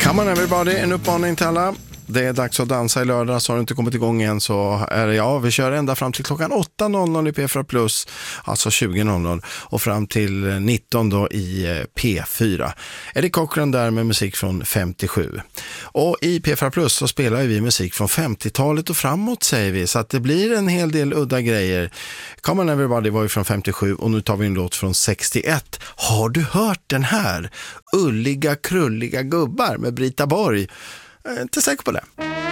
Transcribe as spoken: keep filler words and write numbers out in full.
Come on everybody, en uppmaning till alla. Det är dags att dansa i lördag, så har du inte kommit igång än så är det ja, vi kör ända fram till klockan åtta noll noll i P fyra plus, alltså tjugo noll noll och fram till nitton då i P fyra. Eddie Cochran där med musik från femtiosju. Och i P fyra plus så spelar vi musik från femtiotalet och framåt säger vi, så att det blir en hel del udda grejer. Come on everybody var ju från femtiosju och nu tar vi en låt från sextioett. Har du hört den här? Ulliga krulliga gubbar med Brita Borg. Jag är inte säker på det.